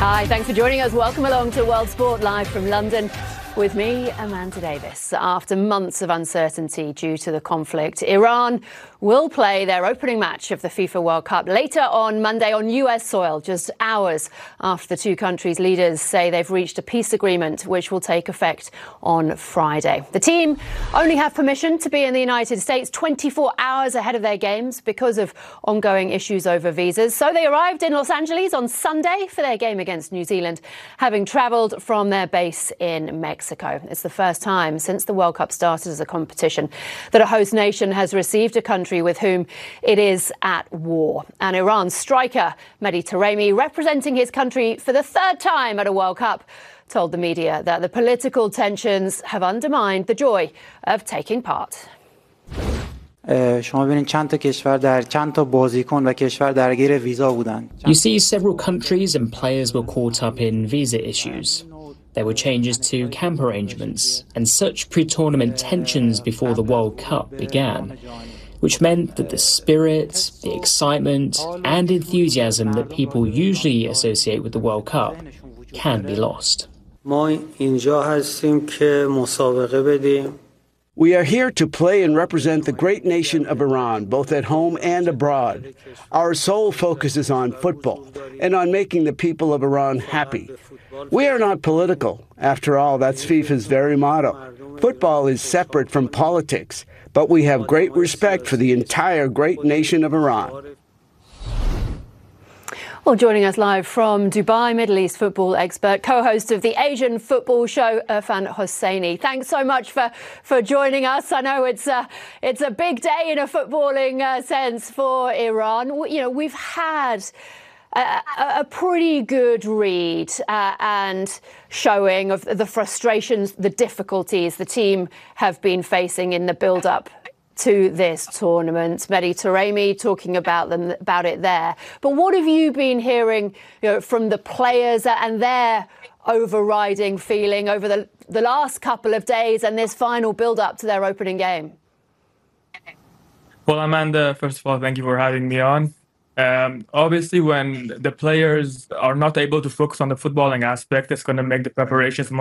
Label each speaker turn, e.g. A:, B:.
A: Hi, thanks for joining us. Welcome along to World Sport Live from London. With me, Amanda Davis. After months of uncertainty due to the conflict, Iran will play their opening match of the FIFA World Cup later on Monday on US soil, just hours after the two countries' leaders say they've reached a peace agreement which will take effect on Friday. The team only have permission to be in the United States 24 hours ahead of their games because of ongoing issues over visas. So they arrived in Los Angeles on Sunday for their game against New Zealand, having travelled from their base in Mexico. It's the first time since the World Cup started as a competition that a host nation has received a country with whom it is at war. And Iran's striker, Mehdi Taremi, representing his country for the third time at a World Cup, told the media that the political tensions have undermined the joy of taking part.
B: You see
C: several countries and players were caught up in visa issues. There were changes to camp arrangements and such pre-tournament tensions before the World Cup began, which meant that the spirit, the excitement and enthusiasm that people usually associate with the World Cup can be lost.
D: We are here to play and represent the great nation of Iran, both at home and abroad. Our sole focus is on football and on making the people of Iran happy. We are not political. After all, that's FIFA's very motto. Football is separate from politics, but we have great respect for the entire great nation of Iran.
A: Well, joining us live from Dubai, Middle East football expert, co-host of the Asian Football Show, Irfan Hosseini. Thanks so much for joining us. I know it's a big day in a footballing sense for Iran. You know, we've had a pretty good read and showing of the frustrations, the difficulties the team have been facing in the build-up to this tournament. Mehdi Taremi talking about it there. But what have you been hearing, from the players and their overriding feeling over the last couple of days and this final build-up to their opening game?
E: Well, Amanda, first of all, thank you for having me on. Obviously, when the players are not able to focus on the footballing aspect, it's going to make the preparations